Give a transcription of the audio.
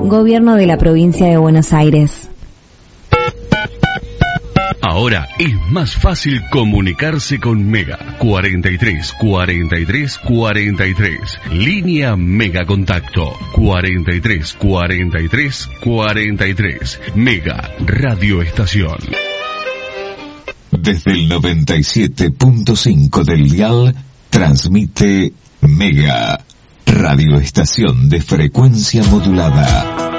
Gobierno de la Provincia de Buenos Aires. Ahora es más fácil comunicarse con Mega. 43 43 43. Línea Mega Contacto. 43 43 43. Mega Radio Estación. Desde el 97.5 del dial, transmite Mega Radio Estación de frecuencia modulada.